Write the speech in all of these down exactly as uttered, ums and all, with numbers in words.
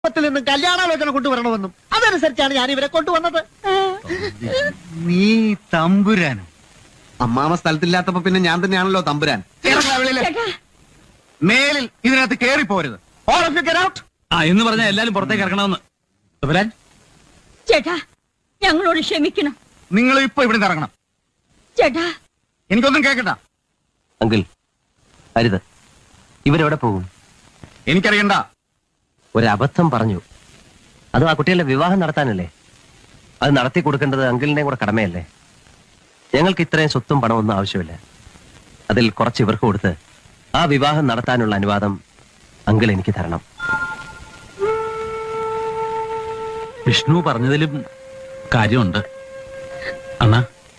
ത്തിൽ നിന്നും കല്യാണാലോചന കൊണ്ടുവരണമെന്നും അതനുസരിച്ചാണ് ഞാൻ ഇവരെ കൊണ്ടുവന്നത്. നീ തമ്പുരാനും അമ്മാമ സ്ഥലത്തില്ലാത്തപ്പോ പിന്നെ ഞാൻ തന്നെയാണല്ലോ തമ്പുരാൻ. മേലിൽ ഇതിനകത്ത് കേറി പോരുത്. All of you get out. ആ എന്ന് പറഞ്ഞാൽ എല്ലാരും പുറത്തേക്ക് ഇറങ്ങണമെന്ന്. തമ്പുരാൻ, ചേട്ടാ ഞങ്ങളോട് ക്ഷമിക്കണം. നിങ്ങൾ ഇപ്പൊ ഇവിടെ ഇറങ്ങണം. ചേട്ടാ എനിക്കൊന്നും കേൾക്കണ്ട. അങ്കിൾ അരുത്. ഇവരെവിടെ പോകും? എനിക്കറിയണ്ട. ഒരബദ്ധം പറഞ്ഞു. അതും ആ കുട്ടികളുടെ വിവാഹം നടത്താനല്ലേ. അത് നടത്തി കൊടുക്കേണ്ടത് അങ്കിളിന്റെയും കൂടെ കടമയല്ലേ. ഞങ്ങൾക്ക് ഇത്രയും സ്വത്തും പണമൊന്നും ആവശ്യമില്ല. അതിൽ കുറച്ച് ഇവർക്ക് കൊടുത്ത് ആ വിവാഹം നടത്താനുള്ള അനുവാദം അങ്കിൾ എനിക്ക് തരണം. വിഷ്ണു പറഞ്ഞതിലും കാര്യമുണ്ട് അണ്ണ.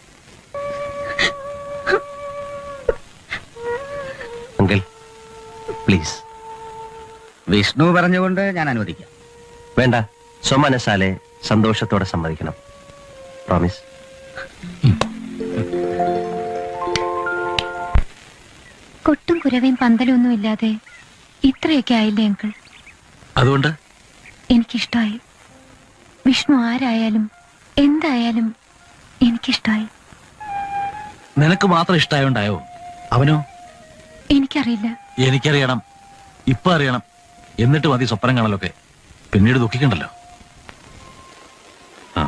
Uncle please. വിഷ്ണു പറഞ്ഞുകൊണ്ട് ഞാൻ അനുവദിക്കാം. വേണ്ട, സ്വമനസാലെ സന്തോഷത്തോടെ സമ്മതിക്കണം. പ്രോമിസ്. കൊട്ടും കുരവയും പന്തലൊന്നും ഇല്ലാതെ ഇത്രയൊക്കെ ആയില്ലേ അങ്കിൾ? അതുകൊണ്ട് എനിക്കിഷ്ടായി. വിഷ്ണു ആരായാലും എന്തായാലും എനിക്കിഷ്ടായി. നിനക്ക് മാത്രം ഇഷ്ടായോണ്ടായോ? അവനോ? എനിക്കറിയില്ല. എനിക്കറിയണം. ഇപ്പൊ അറിയണം. എന്നിട്ട് മതി സ്വപ്നം കാണലൊക്കെ. പിന്നീട് ദുഃഖിക്കണ്ടല്ലോ. ആ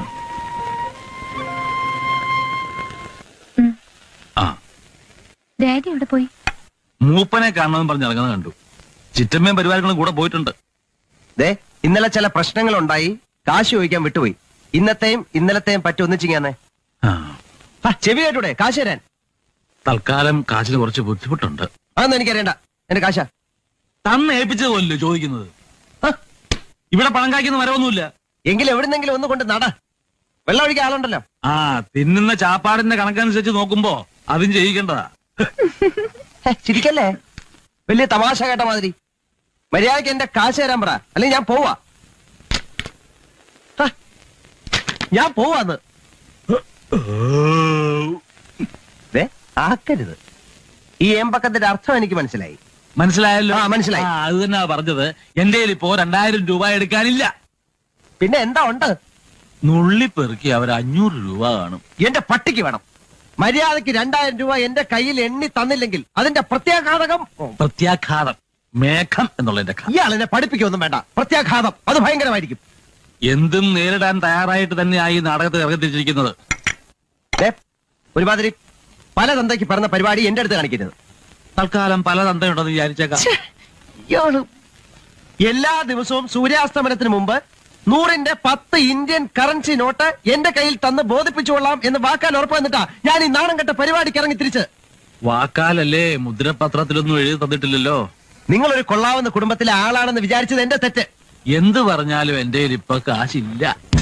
ഉം. ആ ഡാഡി എവിടെ പോയി? മൂപ്പനെ കാണണമെന്ന് പറഞ്ഞ് ഇറങ്ങുന്നത് കണ്ടു. ചിറ്റമ്മയും പരിവാരങ്ങളും കൂടെ പോയിട്ടുണ്ട്. ദേ, ഇന്നലെ ചില പ്രശ്നങ്ങൾ ഉണ്ടായി. കാശ് ചോദിക്കാൻ വിട്ടുപോയി. ഇന്നത്തെയും ഇന്നലത്തെയും പറ്റി ഒന്നിച്ചിങ്ങനെ ആ ചെവി കേട്ടൂടെ? കാശ് തരാൻ തൽക്കാലം കാശിന് കുറച്ച് ബുദ്ധിമുട്ടുണ്ട്. അതൊന്നും എനിക്കറിയണ്ട. എന്റെ കാശ തന്ന് ഏൽപ്പിച്ചത് പോലല്ലോ ചോദിക്കുന്നത്. ഹ, ഇവിടെ പണം കായ്ക്കുന്ന മരമൊന്നുമില്ല. എങ്കിലും എവിടുന്നെങ്കിലും ഒന്ന് കൊണ്ട് നട. വെള്ളം ഒഴിക്കാൻ ആളുണ്ടല്ലോ. ആ തിന്നുന്ന ചാപ്പാടിന്റെ കണക്കനുസരിച്ച് നോക്കുമ്പോ അതും ചെയ്യിക്കേണ്ടതാ. ഹെ, ചിരിക്കല്ലേ? വലിയ തമാശ കേട്ട മാതിരി. മര്യാദയ്ക്ക് എന്റെ കാശ് തരാൻ പറ, അല്ലെങ്കിൽ ഞാൻ പോവാ. ഹ, ഞാൻ പോവാന്ന്. ദേ, ആക്കരുത്. ഈ ഏമ്പക്കത്തിന്റെ അർത്ഥം എനിക്ക് മനസ്സിലായി. മനസ്സിലായല്ലോ? ആ, മനസ്സിലായി. ആ, അത് തന്നെ പറഞ്ഞത്. എന്റെ കയ്യിൽ ഇപ്പോ രണ്ടായിരം രൂപ എടുക്കാനില്ല. പിന്നെ എന്താ ഉണ്ട്? നുള്ളിപ്പെറുക്കി അവർ അഞ്ഞൂറ് രൂപ കാണും. എന്റെ പട്ടിക്ക് വേണം. മര്യാദയ്ക്ക് രണ്ടായിരം രൂപ എന്റെ കയ്യിൽ എണ്ണി തന്നില്ലെങ്കിൽ അതിന്റെ പ്രത്യാഘാതകം. പ്രത്യാഘാതം. മേഘം എന്നുള്ളതിന്റെ ഘാതം. ഇയാൾ എന്നെ പഠിപ്പിക്കൊന്നും വേണ്ട. പ്രത്യാഘാതം അത് ഭയങ്കരമായിരിക്കും. എന്തും നേരിടാൻ തയ്യാറായിട്ട് തന്നെയായി നാടകത്തിൽ ഇറങ്ങിത്തിരിച്ചിരിക്കുന്നത്. ദേ, ഒരുമാതിരി പല തന്തയ്ക്ക് പറഞ്ഞ പരിപാടി എന്റെ അടുത്ത് കാണിക്കരുത്. തൽക്കാലം പല തന്തയുണ്ടെന്ന് വിചാരിച്ചേക്കാം. ഇയാള് എല്ലാ ദിവസവും സൂര്യാസ്തമനത്തിന് മുമ്പ് നൂറിന്റെ പത്ത് ഇന്ത്യൻ കറൻസി നോട്ട് എന്റെ കയ്യിൽ തന്ന് ബോധിപ്പിച്ചുകൊള്ളാം എന്ന് വാക്കാൻ ഉറപ്പ് വന്നിട്ടാ ഞാൻ ഈ നാണം കെട്ട പരിപാടിക്ക് ഇറങ്ങി തിരിച്ച്. വാക്കാലല്ലേ, മുദ്രപത്രത്തിലൊന്നും എഴുതി തന്നിട്ടില്ലല്ലോ. നിങ്ങളൊരു കൊള്ളാവുന്ന കുടുംബത്തിലെ ആളാണെന്ന് വിചാരിച്ചത് എന്റെ തെറ്റ്. എന്ത് പറഞ്ഞാലും എന്റെ കയ്യിൽ ഇപ്പൊ കാശില്ല.